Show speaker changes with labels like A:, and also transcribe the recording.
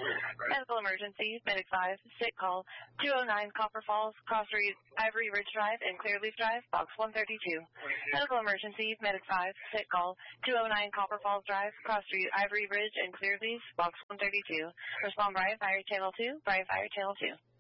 A: Medical emergency, Medic 5, sick call, 209 Copper Falls, Crossreed, Ivory Ridge Drive, and Clearleaf Drive, box 132. Medical emergency, Medic 5, sick call, 209 Copper Falls Drive, Crossreed, Ivory Ridge, and Clearleaf, box 132. Respond Bright Fire Channel 2, Bright Fire Channel 2.